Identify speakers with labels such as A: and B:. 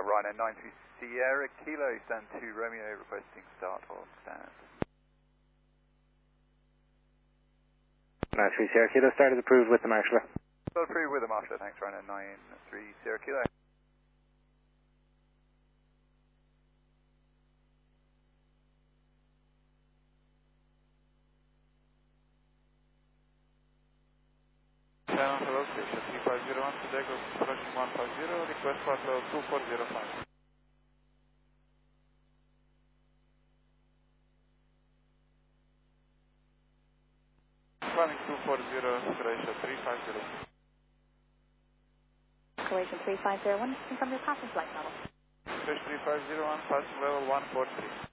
A: Ryanair 93 Sierra Kilo, stand 2 Romeo, requesting start on stand.
B: 93 Sierra Kilo, started approved with the marshaller.
A: Still approved with the marshaller, thanks Ryanair 93 Sierra Kilo.
C: Hello, station 3501, today goes approaching 150, request flight level 2405. Climbing 240, Croatia 350.
D: Croatia 350, when confirm your passing flight level.
C: Croatia 3501, passing level 143.